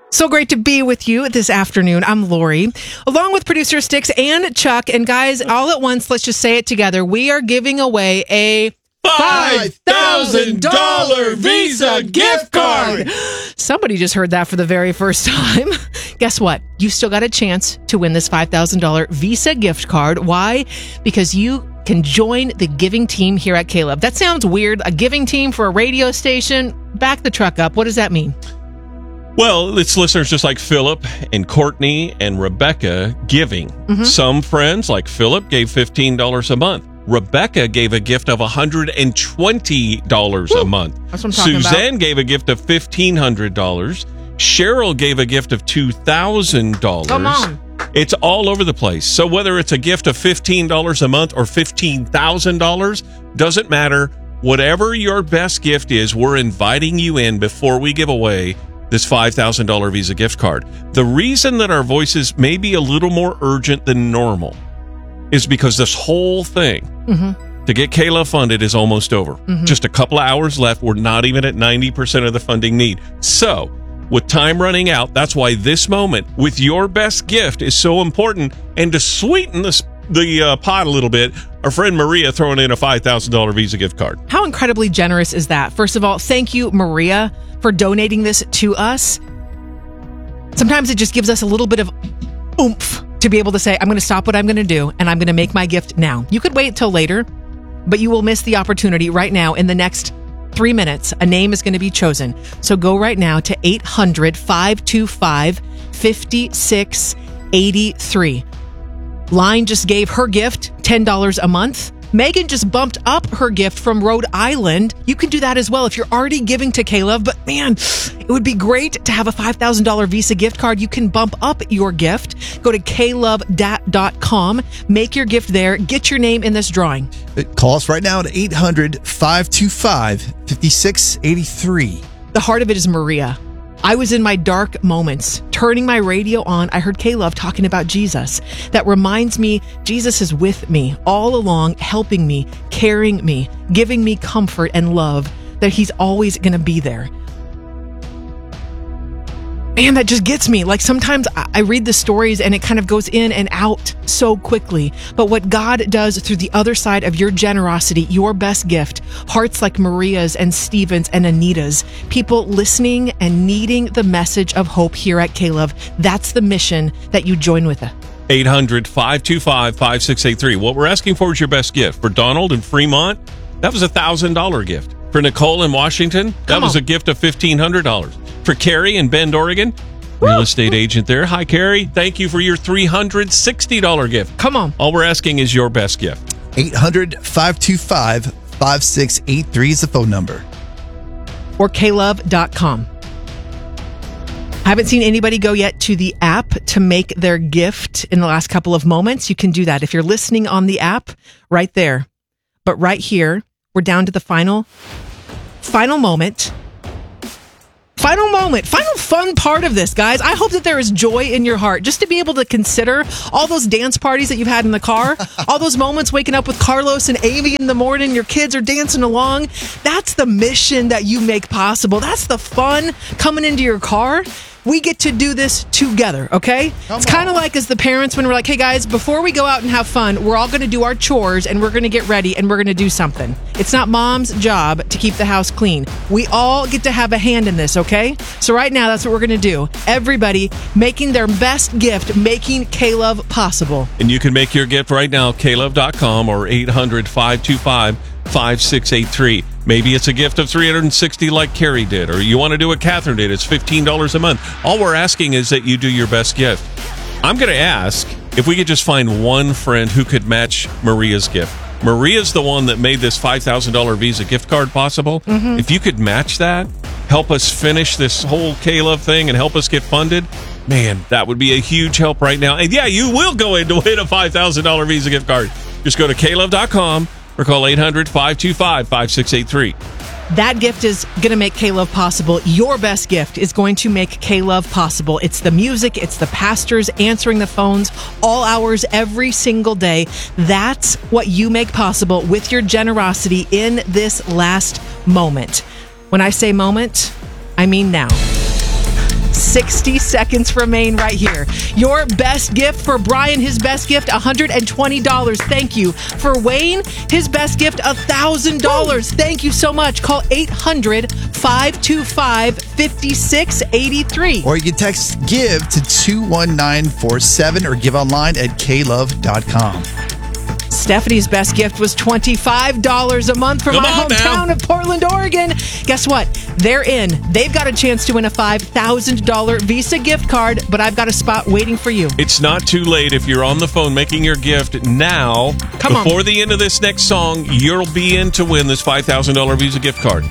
So great to be with you this afternoon. I'm Lori, along with producer Sticks and Chuck. And guys, all at once, let's just say it together. We are giving away a $5,000 Visa gift card. Somebody just heard that for the very first time. Guess what? You still got a chance to win this $5,000 Visa gift card. Why? Because you can join the giving team here at K-Love. That sounds weird. A giving team for a radio station. Back the truck up. What does that mean? Well, it's listeners just like Philip and Courtney and Rebecca giving. Some friends, like Philip, gave $15 a month. Rebecca gave a gift of $120 a month. That's what I'm talking Suzanne about. gave a gift of $1,500. Cheryl gave a gift of $2,000. Come on. It's all over the place. So whether it's a gift of $15 a month or $15,000, doesn't matter. Whatever your best gift is, we're inviting you in before we give away this $5,000 Visa gift card. The reason that our voices may be a little more urgent than normal is because this whole thing to get K-Love funded is almost over. Just a couple of hours left. We're not even at 90% of the funding need. So with time running out, that's why this moment with your best gift is so important. And to sweeten the pot a little bit, our friend Maria throwing in a $5,000 Visa gift card. How incredibly generous is that? First of all, thank you, Maria, for donating this to us. Sometimes it just gives us a little bit of oomph to be able to say, I'm going to stop what I'm going to do and I'm going to make my gift now. You could wait till later, but you will miss the opportunity right now. In the next 3 minutes, a name is going to be chosen. So go right now to 800-525-5683. Line just gave her gift $10 a month. Megan just bumped up her gift from Rhode Island. You can do that as well if you're already giving to K-Love. But man, it would be great to have a $5,000 Visa gift card. You can bump up your gift. Go to klove.com. Make your gift there. Get your name in this drawing. Call us right now at 800-525-5683. The heart of it is Maria. I was in my dark moments, turning my radio on. I heard K-Love talking about Jesus. That reminds me, Jesus is with me all along, helping me, carrying me, giving me comfort and love, that he's always going to be there. Man, that just gets me. Like sometimes I read the stories and it kind of goes in and out so quickly. But what God does through the other side of your generosity, your best gift, hearts like Maria's and Stephen's and Anita's, people listening and needing the message of hope here at K-Love, that's the mission that you join with us. 800-525-5683. What we're asking for is your best gift. For Donald in Fremont, that was a $1,000 gift. For Nicole in Washington, that was a gift of $1,500. For Carrie in Bend, Oregon, real estate agent there. Hi, Carrie. Thank you for your $360 gift. Come on. All we're asking is your best gift. 800-525-5683 is the phone number. Or klove.com. I haven't seen anybody go yet to the app to make their gift in the last couple of moments. You can do that if you're listening on the app right there. But right here, we're down to the final moment. Final fun part of this, guys. I hope that there is joy in your heart just to be able to consider all those dance parties that you've had in the car, all those moments waking up with Carlos and Amy in the morning, your kids are dancing along. That's the mission that you make possible. That's the fun coming into your car. We get to do this together, okay? It's kind of like as the parents when we're like, hey guys, before we go out and have fun, we're all going to do our chores and we're going to get ready and we're going to do something. It's not mom's job to keep the house clean. We all get to have a hand in this, okay? So right now, that's what we're going to do. Everybody making their best gift, making K-Love possible. And you can make your gift right now, klove.com or 800-525-5683. Maybe it's a gift of $360 like Carrie did, or you want to do what Catherine did. It's $15 a month. All we're asking is that you do your best gift. I'm going to ask if we could just find one friend who could match Maria's gift. Maria's the one that made this $5,000 Visa gift card possible. If you could match that, help us finish this whole K-Love thing and help us get funded, man, that would be a huge help right now. And yeah, you will go in to win a $5,000 Visa gift card. Just go to klove.com or call 800-525-5683. That gift is going to make K-Love possible. Your best gift is going to make K-Love possible. It's the music. It's the pastors answering the phones all hours every single day. That's what you make possible with your generosity in this last moment. When I say moment, I mean now. 60 seconds remain right here. Your best gift for Brian, his best gift, $120. Thank you. For Wayne, his best gift, $1,000. Thank you so much. Call 800-525-5683. Or you can text GIVE to 21947 or give online at klove.com. Stephanie's best gift was $25 a month from Come my on hometown now. of Portland, Oregon. Guess what? They're in. They've got a chance to win a $5,000 Visa gift card, but I've got a spot waiting for you. It's not too late if you're on the phone making your gift now. Come on. Before the end of this next song, you'll be in to win this $5,000 Visa gift card.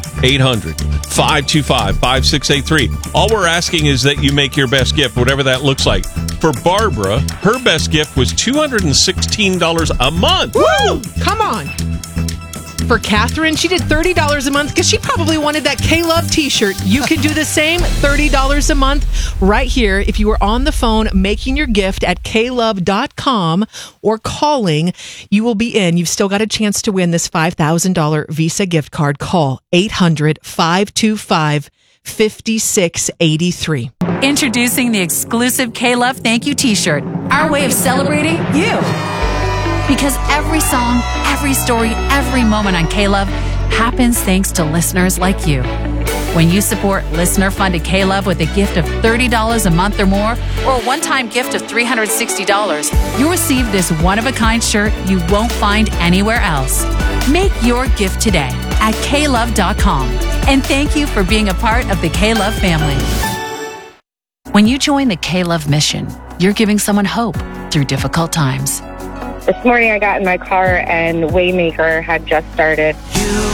800-525-5683. All we're asking is that you make your best gift, whatever that looks like. For Barbara, her best gift was $216 a month. Woo! Come on. For Catherine, she did $30 a month because she probably wanted that K-Love t-shirt. You can do the same, $30 a month right here. If you are on the phone making your gift at klove.com or calling, you will be in. You've still got a chance to win this $5,000 Visa gift card. Call 800-525-5683. Introducing the exclusive K-Love Thank You t-shirt, our way of celebrating you. Because every song, every story, every moment on K-Love happens thanks to listeners like you. When you support listener-funded K-Love with a gift of $30 a month or more, or a one-time gift of $360, you'll receive this one-of-a-kind shirt you won't find anywhere else. Make your gift today at klove.com. And thank you for being a part of the K-Love family. When you join the K-Love mission, you're giving someone hope through difficult times. This morning I got in my car and Waymaker had just started.